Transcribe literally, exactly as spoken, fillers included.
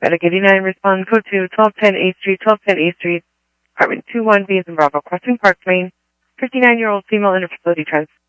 Medic eighty-nine, respond code to twelve ten eighth Street, twelve ten eighth Street, apartment two one B as in Bravo, crossing Park Lane, fifty-nine-year-old female interfacility trans.